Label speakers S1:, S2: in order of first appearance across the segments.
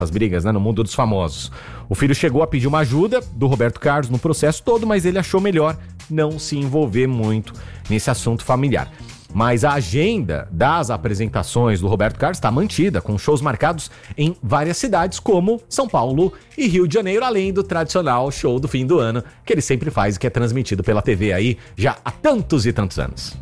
S1: as brigas, né, no mundo dos famosos. O filho chegou a pedir uma ajuda do Roberto Carlos no processo todo, mas ele achou melhor não se envolver muito nesse assunto familiar. Mas a agenda das apresentações do Roberto Carlos está mantida, com shows marcados em várias cidades, como São Paulo e Rio de Janeiro, além do tradicional show do fim do ano, que ele sempre faz e que é transmitido pela TV aí já há tantos e tantos anos.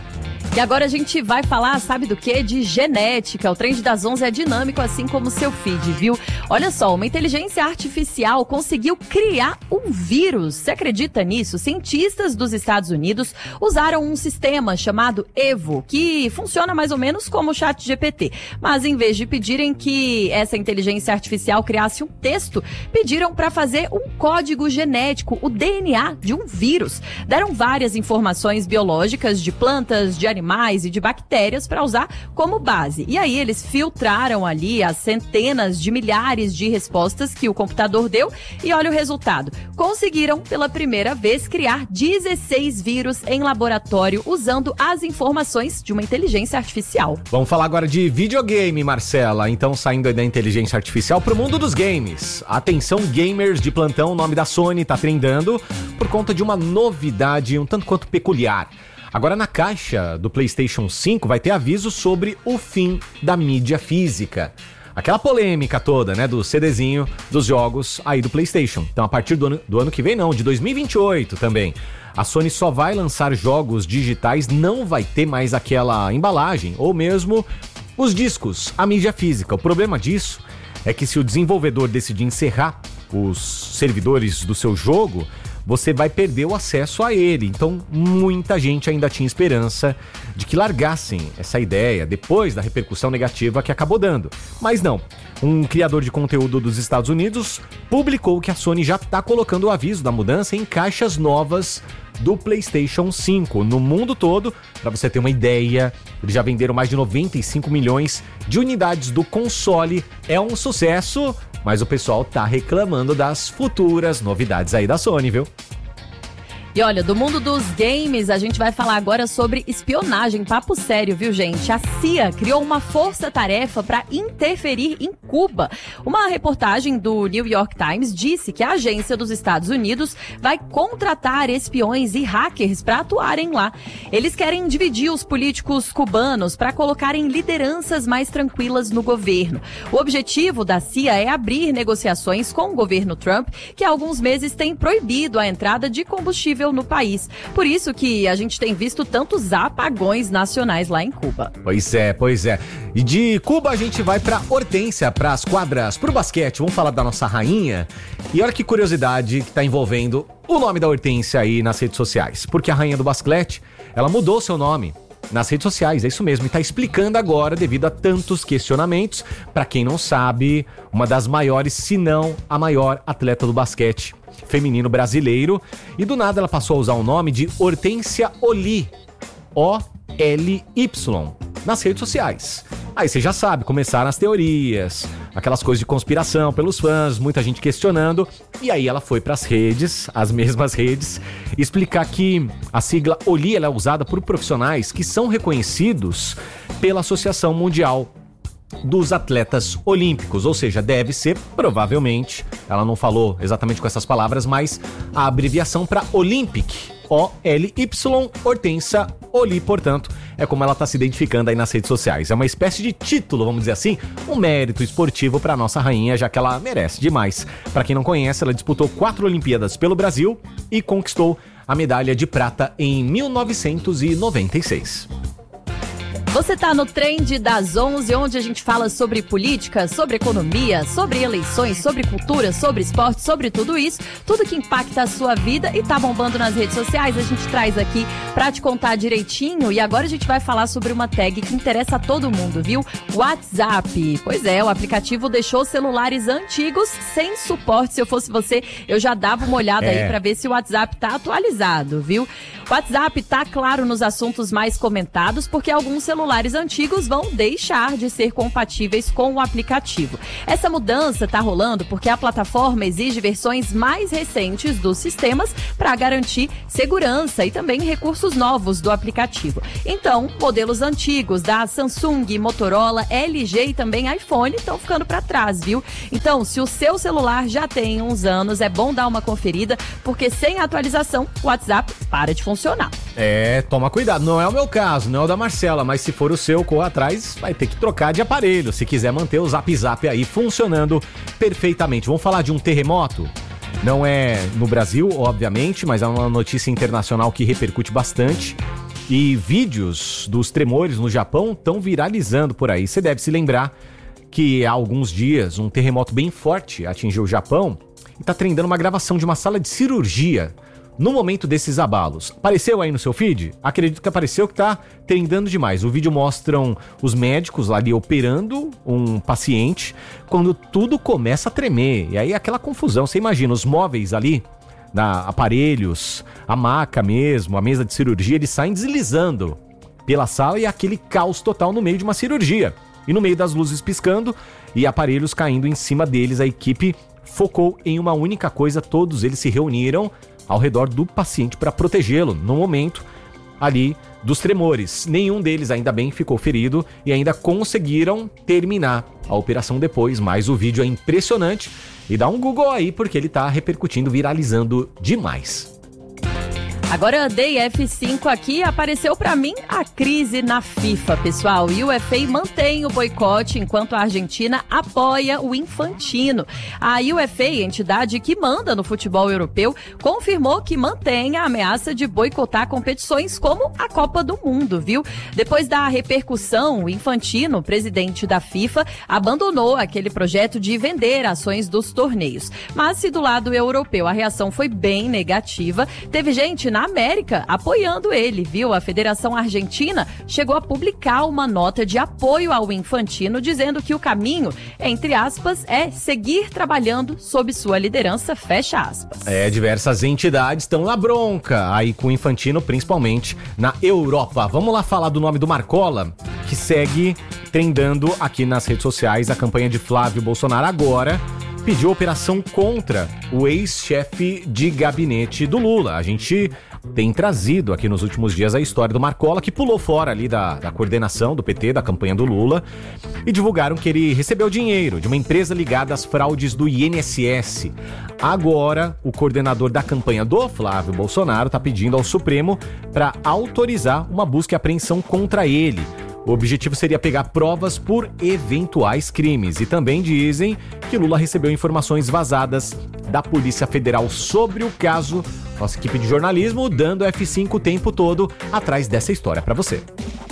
S2: E agora a gente vai falar, sabe do quê? De genética. O Trend das 11 é dinâmico, assim como o seu feed, viu? Olha só, uma inteligência artificial conseguiu criar um vírus. Você acredita nisso? Cientistas dos Estados Unidos usaram um sistema chamado Evo, que funciona mais ou menos como o ChatGPT. Mas em vez de pedirem que essa inteligência artificial criasse um texto, pediram para fazer um código genético, o DNA de um vírus. Deram várias informações biológicas de plantas, de animais e de bactérias para usar como base. E aí eles filtraram ali as centenas de milhares de respostas que o computador deu e olha o resultado. Conseguiram pela primeira vez criar 16 vírus em laboratório usando as informações de uma inteligência artificial.
S1: Vamos falar agora de videogame, Marcela. Então, saindo aí da inteligência artificial pro mundo dos games. Atenção, gamers de plantão, o nome da Sony tá trendando por conta de uma novidade um tanto quanto peculiar. Agora na caixa do PlayStation 5 vai ter aviso sobre o fim da mídia física. Aquela polêmica toda, né, do CDzinho dos jogos aí do PlayStation. Então a partir do ano que vem não, de 2028 também. A Sony só vai lançar jogos digitais, não vai ter mais aquela embalagem ou mesmo os discos, a mídia física. O problema disso é que se o desenvolvedor decidir encerrar os servidores do seu jogo, você vai perder o acesso a ele. Então, muita gente ainda tinha esperança de que largassem essa ideia depois da repercussão negativa que acabou dando. Mas não. Um criador de conteúdo dos Estados Unidos publicou que a Sony já está colocando o aviso da mudança em caixas novas do PlayStation 5 no mundo todo. Para você ter uma ideia, eles já venderam mais de 95 milhões de unidades do console. É um sucesso, mas o pessoal tá reclamando das futuras novidades aí da Sony, viu?
S2: E olha, do mundo dos games, a gente vai falar agora sobre espionagem, papo sério, viu, gente? A CIA criou uma força-tarefa para interferir em Cuba. Uma reportagem do New York Times disse que a agência dos Estados Unidos vai contratar espiões e hackers para atuarem lá. Eles querem dividir os políticos cubanos para colocarem lideranças mais tranquilas no governo. O objetivo da CIA é abrir negociações com o governo Trump, que há alguns meses tem proibido a entrada de combustível no país. Por isso que a gente tem visto tantos apagões nacionais lá em Cuba.
S1: Pois é. E de Cuba a gente vai pra Hortência, pras quadras, pro basquete. Vamos falar da nossa rainha. E olha que curiosidade que tá envolvendo o nome da Hortência aí nas redes sociais. Porque a rainha do basquete, ela mudou seu nome nas redes sociais, é isso mesmo, e tá explicando agora devido a tantos questionamentos. Pra quem não sabe, uma das maiores, se não a maior atleta do basquete feminino brasileiro, e do nada ela passou a usar o nome de Hortência Oly, O-L-Y, nas redes sociais. Aí você já sabe, começaram as teorias, aquelas coisas de conspiração pelos fãs, muita gente questionando, e aí ela foi pras redes, as mesmas redes, explicar que a sigla Oly ela é usada por profissionais que são reconhecidos pela Associação Mundial dos Atletas Olímpicos, ou seja, deve ser, provavelmente, ela não falou exatamente com essas palavras, mas a abreviação para Olympic, O-L-Y, Hortência Oly, portanto, é como ela está se identificando aí nas redes sociais. É uma espécie de título, vamos dizer assim, um mérito esportivo para nossa rainha, já que ela merece demais. Para quem não conhece, ela disputou 4 Olimpíadas pelo Brasil e conquistou a medalha de prata em 1996.
S2: Você tá no Trend das 11, onde a gente fala sobre política, sobre economia, sobre eleições, sobre cultura, sobre esporte, sobre tudo isso, tudo que impacta a sua vida e tá bombando nas redes sociais, a gente traz aqui pra te contar direitinho. E agora a gente vai falar sobre uma tag que interessa a todo mundo, viu? WhatsApp. Pois é, o aplicativo deixou celulares antigos sem suporte. Se eu fosse você, eu já dava uma olhada aí pra ver se o WhatsApp tá atualizado, viu? O WhatsApp tá, claro, nos assuntos mais comentados, porque alguns celulares celulares antigos vão deixar de ser compatíveis com o aplicativo. Essa mudança está rolando porque a plataforma exige versões mais recentes dos sistemas para garantir segurança e também recursos novos do aplicativo. Então, modelos antigos da Samsung, Motorola, LG e também iPhone estão ficando para trás, viu? Então, se o seu celular já tem uns anos, é bom dar uma conferida, porque sem atualização, o WhatsApp para de funcionar.
S1: Toma cuidado. Não é o meu caso, não é o da Marcela, mas se for o seu, corra atrás, vai ter que trocar de aparelho, se quiser manter o Zap Zap aí funcionando perfeitamente. Vamos falar de um terremoto? Não é no Brasil, obviamente, mas é uma notícia internacional que repercute bastante. E vídeos dos tremores no Japão estão viralizando por aí. Você deve se lembrar que há alguns dias um terremoto bem forte atingiu o Japão e está trendando uma gravação de uma sala de cirurgia no momento desses abalos. Apareceu aí no seu feed? Acredito que apareceu, que tá trendando demais. O vídeo mostram os médicos lá ali operando um paciente quando tudo começa a tremer. E aí aquela confusão. Você imagina, os móveis ali, aparelhos, a maca mesmo, a mesa de cirurgia, eles saem deslizando pela sala e aquele caos total no meio de uma cirurgia. E no meio das luzes piscando e aparelhos caindo em cima deles, a equipe focou em uma única coisa. Todos eles se reuniram ao redor do paciente para protegê-lo no momento ali dos tremores. Nenhum deles, ainda bem, ficou ferido e ainda conseguiram terminar a operação depois, mas o vídeo é impressionante e dá um Google aí porque ele tá repercutindo, viralizando demais.
S2: Agora, dei F5 aqui, apareceu pra mim a crise na FIFA, pessoal. E o UEFA mantém o boicote enquanto a Argentina apoia o Infantino. A UEFA, entidade que manda no futebol europeu, confirmou que mantém a ameaça de boicotar competições como a Copa do Mundo, viu? Depois da repercussão, o Infantino, presidente da FIFA, abandonou aquele projeto de vender ações dos torneios. Mas se do lado europeu a reação foi bem negativa, teve gente na América apoiando ele, viu? A Federação Argentina chegou a publicar uma nota de apoio ao Infantino, dizendo que o caminho, entre aspas, é seguir trabalhando sob sua liderança, fecha aspas.
S1: Diversas entidades estão na bronca, aí com o Infantino, principalmente na Europa. Vamos lá falar do nome do Marcola, que segue trendando aqui nas redes sociais. A campanha de Flávio Bolsonaro agora pediu operação contra o ex-chefe de gabinete do Lula. A gente tem trazido aqui nos últimos dias a história do Marcola, que pulou fora ali da coordenação do PT, da campanha do Lula, e divulgaram que ele recebeu dinheiro de uma empresa ligada às fraudes do INSS. Agora, o coordenador da campanha do Flávio Bolsonaro está pedindo ao Supremo para autorizar uma busca e apreensão contra ele. O objetivo seria pegar provas por eventuais crimes. E também dizem que Lula recebeu informações vazadas da Polícia Federal sobre o caso. Nossa equipe de jornalismo dando F5 o tempo todo atrás dessa história para você.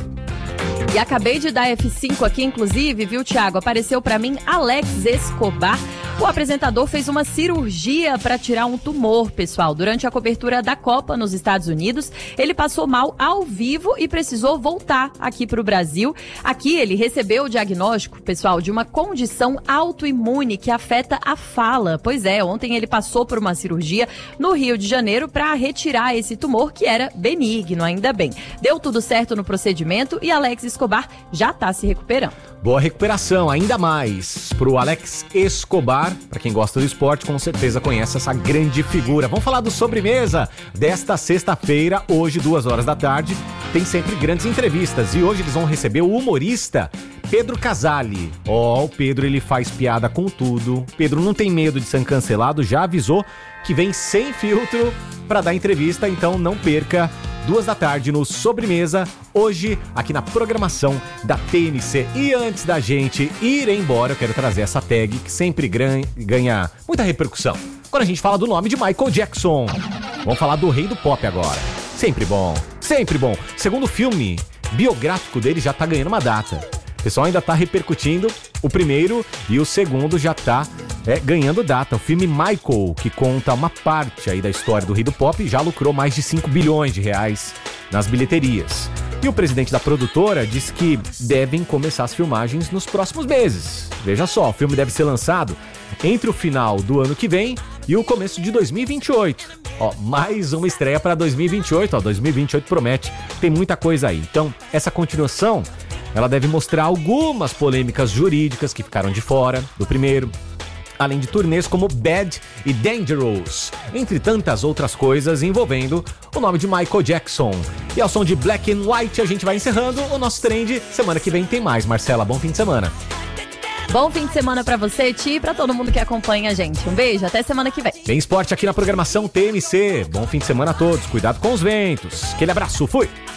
S2: E acabei de dar F5 aqui, inclusive, viu, Thiago? Apareceu pra mim Alex Escobar. O apresentador fez uma cirurgia para tirar um tumor, pessoal. Durante a cobertura da Copa nos Estados Unidos, ele passou mal ao vivo e precisou voltar aqui pro Brasil. Aqui ele recebeu o diagnóstico, pessoal, de uma condição autoimune que afeta a fala. Pois é, ontem ele passou por uma cirurgia no Rio de Janeiro para retirar esse tumor que era benigno, ainda bem. Deu tudo certo no procedimento e Alex Escobar já tá se recuperando.
S1: Boa recuperação, ainda mais pro Alex Escobar. Para quem gosta do esporte, com certeza conhece essa grande figura. Vamos falar do Sobremesa desta sexta-feira, hoje, 2h da tarde. Tem sempre grandes entrevistas e hoje eles vão receber o humorista Pedro Casale. O Pedro, ele faz piada com tudo. Pedro não tem medo de ser cancelado, já avisou que vem sem filtro para dar entrevista, então não perca. 2 da tarde no Sobremesa, hoje aqui na programação da TNC. E antes da gente ir embora, eu quero trazer essa tag que sempre ganha muita repercussão. Quando a gente fala do nome de Michael Jackson. Vamos falar do rei do pop agora. Sempre bom, sempre bom. Segundo filme biográfico dele já tá ganhando uma data. O pessoal ainda tá repercutindo o primeiro e o segundo já tá ganhando data. O filme Michael, que conta uma parte aí da história do rei do pop, já lucrou mais de 5 bilhões de reais nas bilheterias. E o presidente da produtora disse que devem começar as filmagens nos próximos meses. Veja só, o filme deve ser lançado entre o final do ano que vem e o começo de 2028. Ó, mais uma estreia para 2028, ó, 2028 promete, tem muita coisa aí. Então, essa continuação, ela deve mostrar algumas polêmicas jurídicas que ficaram de fora do primeiro, além de turnês como Bad e Dangerous, entre tantas outras coisas envolvendo o nome de Michael Jackson. E ao som de Black and White a gente vai encerrando o nosso trend. Semana que vem tem mais. Marcela, bom fim de semana.
S2: Bom fim de semana pra você, Ti, e pra todo mundo que acompanha a gente. Um beijo, até semana que vem.
S1: Tem esporte aqui na programação TMC. Bom fim de semana a todos. Cuidado com os ventos. Aquele abraço, fui!